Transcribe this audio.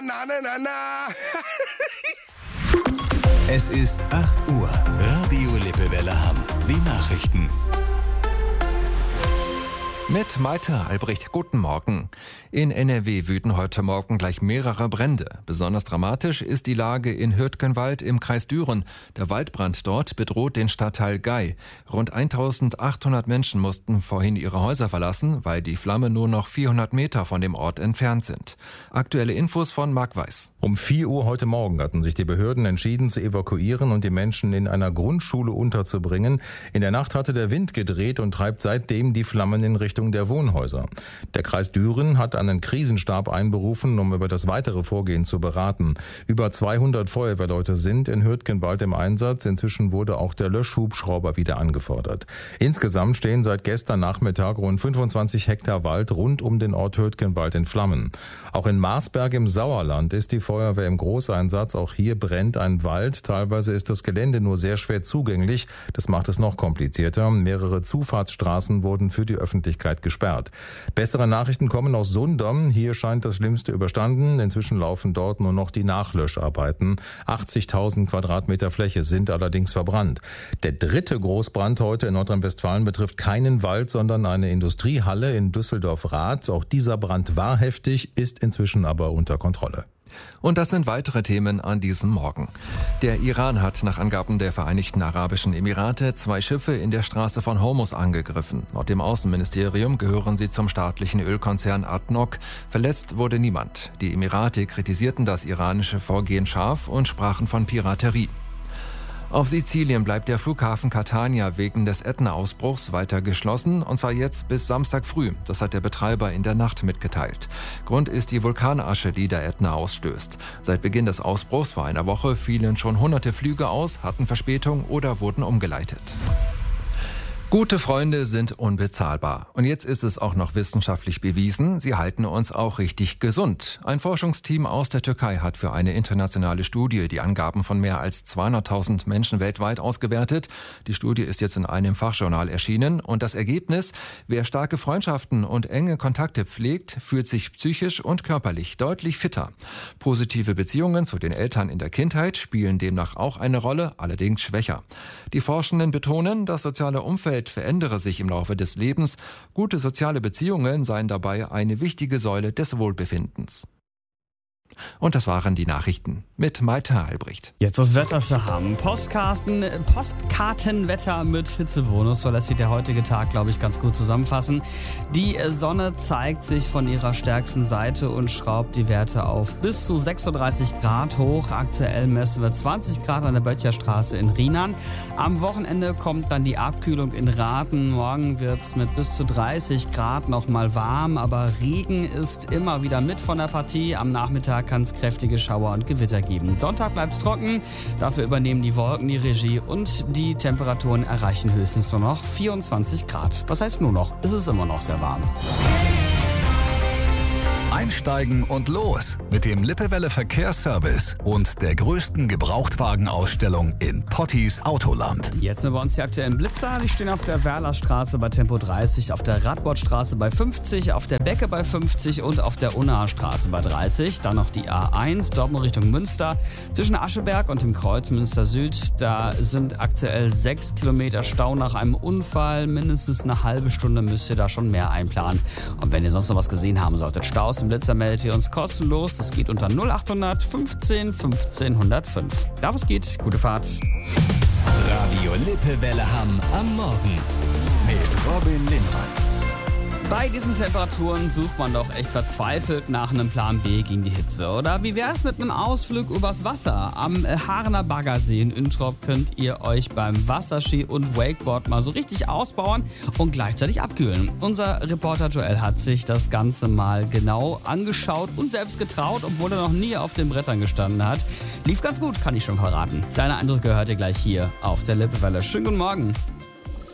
na, na, na, na. Es ist 8 Uhr. Radio Lippewelle Hamm. Die Nachrichten. Mit Malte Albrecht, guten Morgen. In NRW wüten heute Morgen gleich mehrere Brände. Besonders dramatisch ist die Lage in Hürtgenwald im Kreis Düren. Der Waldbrand dort bedroht den Stadtteil Gei. Rund 1800 Menschen mussten vorhin ihre Häuser verlassen, weil die Flammen nur noch 400 Meter von dem Ort entfernt sind. Aktuelle Infos von Marc Weiß. Um 4 Uhr heute Morgen hatten sich die Behörden entschieden zu evakuieren und die Menschen in einer Grundschule unterzubringen. In der Nacht hatte der Wind gedreht und treibt seitdem die Flammen in Richtung der Wohnhäuser. Der Kreis Düren hat einen Krisenstab einberufen, um über das weitere Vorgehen zu beraten. Über 200 Feuerwehrleute sind in Hürtgenwald im Einsatz. Inzwischen wurde auch der Löschhubschrauber wieder angefordert. Insgesamt stehen seit gestern Nachmittag rund 25 Hektar Wald rund um den Ort Hürtgenwald in Flammen. Auch in Marsberg im Sauerland ist die Feuerwehr im Großeinsatz. Auch hier brennt ein Wald. Teilweise ist das Gelände nur sehr schwer zugänglich. Das macht es noch komplizierter. Mehrere Zufahrtsstraßen wurden für die Öffentlichkeit gesperrt. Bessere Nachrichten kommen aus Sundern. Hier scheint das Schlimmste überstanden. Inzwischen laufen dort nur noch die Nachlöscharbeiten. 80.000 Quadratmeter Fläche sind allerdings verbrannt. Der dritte Großbrand heute in Nordrhein-Westfalen betrifft keinen Wald, sondern eine Industriehalle in Düsseldorf-Rath. Auch dieser Brand war heftig, ist inzwischen aber unter Kontrolle. Und das sind weitere Themen an diesem Morgen. Der Iran hat nach Angaben der Vereinigten Arabischen Emirate 2 Schiffe in der Straße von Hormuz angegriffen. Laut dem Außenministerium gehören sie zum staatlichen Ölkonzern ADNOC. Verletzt wurde niemand. Die Emirate kritisierten das iranische Vorgehen scharf und sprachen von Piraterie. Auf Sizilien bleibt der Flughafen Catania wegen des Ätna-Ausbruchs weiter geschlossen, und zwar jetzt bis Samstag früh. Das hat der Betreiber in der Nacht mitgeteilt. Grund ist die Vulkanasche, die der Ätna ausstößt. Seit Beginn des Ausbruchs vor einer Woche fielen schon hunderte Flüge aus, hatten Verspätung oder wurden umgeleitet. Gute Freunde sind unbezahlbar. Und jetzt ist es auch noch wissenschaftlich bewiesen, sie halten uns auch richtig gesund. Ein Forschungsteam aus der Türkei hat für eine internationale Studie die Angaben von mehr als 200.000 Menschen weltweit ausgewertet. Die Studie ist jetzt in einem Fachjournal erschienen. Und das Ergebnis: Wer starke Freundschaften und enge Kontakte pflegt, fühlt sich psychisch und körperlich deutlich fitter. Positive Beziehungen zu den Eltern in der Kindheit spielen demnach auch eine Rolle, allerdings schwächer. Die Forschenden betonen, das soziale Umfeld verändere sich im Laufe des Lebens. Gute soziale Beziehungen seien dabei eine wichtige Säule des Wohlbefindens. Und das waren die Nachrichten mit Malte Albrecht. Jetzt das Wetter für Hamm. Postkartenwetter mit Hitzebonus. So lässt sich der heutige Tag, glaube ich, ganz gut zusammenfassen. Die Sonne zeigt sich von ihrer stärksten Seite und schraubt die Werte auf bis zu 36 Grad hoch. Aktuell messen wir 20 Grad an der Böttcherstraße in Rheinland. Am Wochenende kommt dann die Abkühlung in Rathen. Morgen wird es mit bis zu 30 Grad noch mal warm, aber Regen ist immer wieder mit von der Partie. Am Nachmittag kann es kräftige Schauer und Gewitter geben. Sonntag bleibt es trocken, dafür übernehmen die Wolken die Regie und die Temperaturen erreichen höchstens nur noch 24 Grad. Was heißt nur noch? Es ist immer noch sehr warm. Einsteigen und los mit dem Lippewelle Verkehrsservice und der größten Gebrauchtwagenausstellung in Pottis Autoland. Jetzt sind bei uns die aktuellen Blitzer. Die stehen auf der Werlerstraße bei Tempo 30, auf der Radbordstraße bei 50, auf der Becke bei 50 und auf der Unnaher Straße bei 30. Dann noch die A1, Dortmund Richtung Münster. Zwischen Ascheberg und dem Kreuz Münster Süd, da sind aktuell 6 Kilometer Stau nach einem Unfall. Mindestens eine halbe Stunde müsst ihr da schon mehr einplanen. Und wenn ihr sonst noch was gesehen haben solltet, Staus im Blitzer, meldet ihr uns kostenlos. Das geht unter 0800 15 15 105. Da es geht, gute Fahrt. Radio Lippewelle Hamm am Morgen mit Robin Lindmann. Bei diesen Temperaturen sucht man doch echt verzweifelt nach einem Plan B gegen die Hitze, oder? Wie wär's mit einem Ausflug übers Wasser? Am Haarener Baggersee in Üntrop könnt ihr euch beim Wasserski und Wakeboard mal so richtig ausbauen und gleichzeitig abkühlen. Unser Reporter Joel hat sich das Ganze mal genau angeschaut und selbst getraut, obwohl er noch nie auf den Brettern gestanden hat. Lief ganz gut, kann ich schon verraten. Deine Eindrücke hört ihr gleich hier auf der Lippewelle. Schönen guten Morgen.